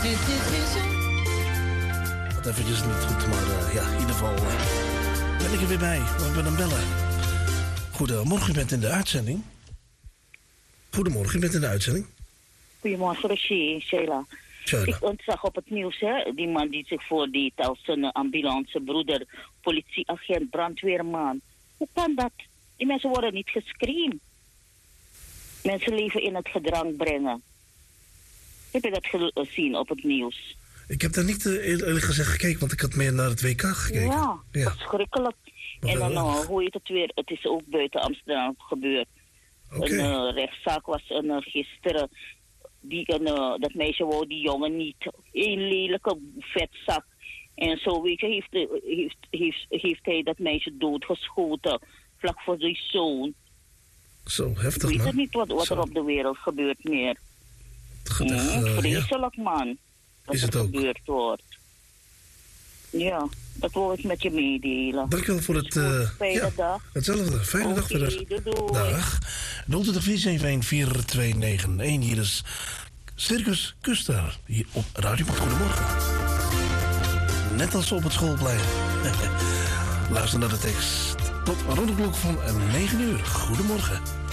Wat eventjes niet goed, maar ja, in ieder geval ben ik er weer bij. We hebben een bellen. Goedemorgen, u bent in de uitzending. Goedemorgen, u bent in de uitzending. Goedemorgen, Roger, Sheila. Ik ontzag op het nieuws, hè, die man die zich voordeed als een ambulancebroeder, politieagent, brandweerman. Hoe kan dat? Die mensen worden niet gescreend. Mensen leven in het gedrang brengen. Heb je dat gezien op het nieuws? Ik heb daar niet eerlijk gezegd gekeken, want ik had meer naar het WK gekeken. Ja, verschrikkelijk. En dan, hoe heet het weer? Het is ook buiten Amsterdam gebeurd. Okay. Een rechtszaak was gisteren. Dat meisje wou die jongen niet. Een lelijke vetzak. En zo, weet je, heeft hij dat meisje doodgeschoten. Vlak voor zijn zoon. Zo heftig, man. Ik weet het niet wat er op de wereld gebeurt meer. Vreselijk, man. Dat is het ook? Gebeurd wordt. Ja, dat wil ik met je meedelen. Dankjewel voor het... fijne dag. Hetzelfde. Fijne dag verder. Dag. 024-4291. Hier is Circus Kuster. Hier op Radio Pot. Goedemorgen. Net als op het schoolplein. Luister naar de tekst. Tot rond de klok van 9 uur. Goedemorgen.